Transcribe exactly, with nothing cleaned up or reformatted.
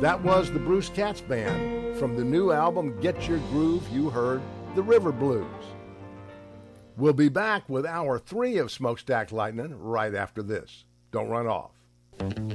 That was the Bruce Katz Band. From the new album, Get Your Groove, you heard The River Blues. We'll be back with hour three of Smokestack Lightning right after this. Don't run off.